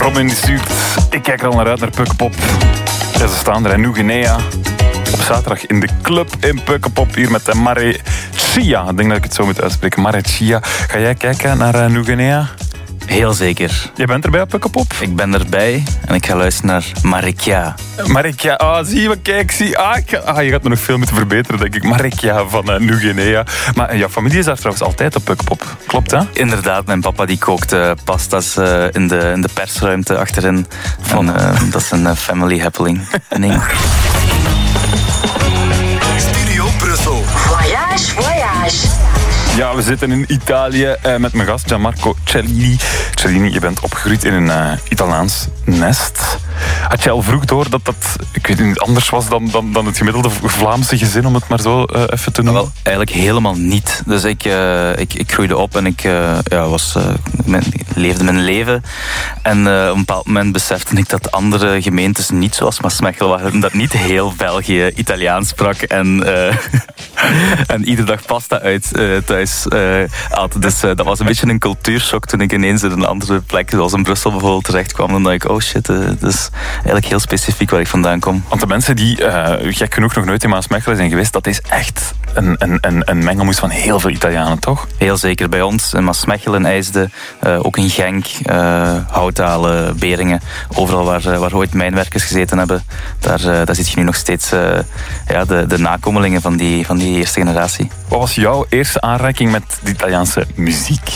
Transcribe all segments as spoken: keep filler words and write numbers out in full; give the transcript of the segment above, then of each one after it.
Robin stuurt. Ik kijk er al naar uit naar Pukkelpop. Ja, ze staan er in Nieuw-Guinea. Op zaterdag in de club in Pukkelpop. Hier met de Mare Chia. Ik denk dat ik het zo moet uitspreken. Mare Chia. Ga jij kijken naar uh, Nieuw-Guinea? Heel zeker. Je bent erbij op Pukkelpop? Ik ben erbij en ik ga luisteren naar Marikia. Marikia, ah, zie je, kijk, zie. Ah, ik ga, ah, je gaat me nog veel moeten verbeteren, denk ik. Marikia van uh, Nieuw-Guinea. Maar uh, jouw familie is daar trouwens altijd op Pukkelpop. Klopt, hè? Inderdaad, mijn papa die kookt uh, pasta's uh, in, de, in de persruimte achterin. En, uh, dat is een uh, family happening. Studio Brussel. Voyage, voyage. Ja, we zitten in Italië uh, met mijn gast Gianmarco Cellini. Cellini, je bent opgegroeid in een uh, Italiaans nest. Had je al vroeg door dat dat, ik weet niet, anders was dan, dan, dan het gemiddelde Vlaamse gezin, om het maar zo uh, even te noemen? Wel, eigenlijk helemaal niet. Dus ik, uh, ik, ik groeide op en ik uh, ja, was, uh, mijn, leefde mijn leven. En uh, op een bepaald moment besefte ik dat andere gemeentes niet zoals Maasmechelen waren, dat niet heel België Italiaans sprak en, uh, en iedere dag pasta uit uh, thuis uh, at. Dus uh, dat was een beetje een cultuurshock toen ik ineens in een andere plek, zoals in Brussel bijvoorbeeld, terecht kwam. Dan dacht ik, oh shit, uh, dat is eigenlijk heel specifiek waar ik vandaan kom. Want de mensen die uh, gek genoeg nog nooit in Maasmechelen zijn geweest, dat is echt een, een, een, een mengelmoes van heel veel Italianen, toch? Heel zeker. Bij ons in Maasmechelen, IJsde, uh, ook in Genk, uh, Houthalen, Beringen, overal waar, uh, waar ooit mijnwerkers gezeten hebben, daar, uh, daar zit je nu nog steeds uh, ja, de, de nakomelingen van die, van die eerste generatie. Wat was jouw eerste aanraking met de Italiaanse muziek?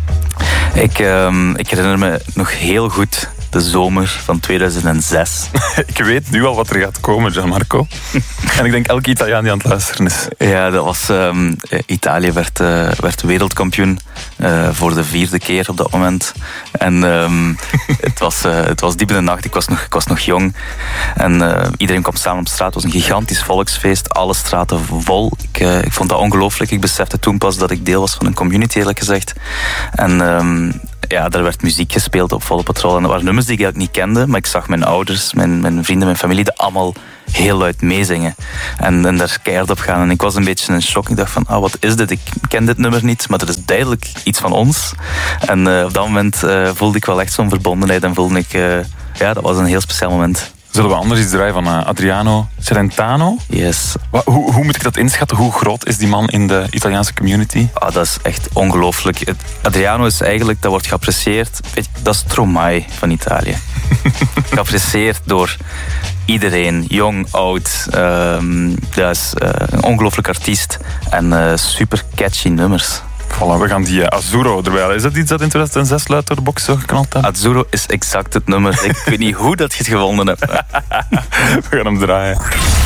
Ik, um, ik herinner me nog heel goed de zomer van tweeduizend zes. Ik weet nu al wat er gaat komen, Gianmarco. En ik denk elke Italiaan die aan het luisteren is. Ja, dat was... Um, Italië werd, uh, werd wereldkampioen uh, voor de vierde keer op dat moment. En um, het, was, uh, het was diep in de nacht. Ik was nog, ik was nog jong. En uh, iedereen kwam samen op straat. Het was een gigantisch volksfeest. Alle straten vol. Ik, uh, ik vond dat ongelooflijk. Ik besefte toen pas dat ik deel was van een community, eerlijk gezegd. En... Um, Ja, er werd muziek gespeeld op volle patrol. En dat waren nummers die ik eigenlijk niet kende. Maar ik zag mijn ouders, mijn, mijn vrienden, mijn familie... dat allemaal heel luid meezingen. En, en daar keihard op gaan. En ik was een beetje in shock. Ik dacht van, ah, wat is dit? Ik ken dit nummer niet. Maar dat is duidelijk iets van ons. En uh, op dat moment uh, voelde ik wel echt zo'n verbondenheid. En voelde ik... Uh, ja, dat was een heel speciaal moment. Zullen we anders iets draaien van uh, Adriano Celentano? Yes. Wat, hoe, hoe moet ik dat inschatten? Hoe groot is die man in de Italiaanse community? Ah, dat is echt ongelooflijk. Het, Adriano is eigenlijk, dat wordt geapprecieerd... Weet je, dat is Stromae van Italië. Geapprecieerd door iedereen, jong, oud. Um, dat is uh, een ongelooflijk artiest. En uh, super catchy nummers. Voilà, we gaan die uh, Azzurro erbij. Is dat iets dat in tweeduizend zes luid door de box zo geknald hebben? Azzurro is exact het nummer. Ik weet niet hoe dat je het gevonden hebt. We gaan hem draaien.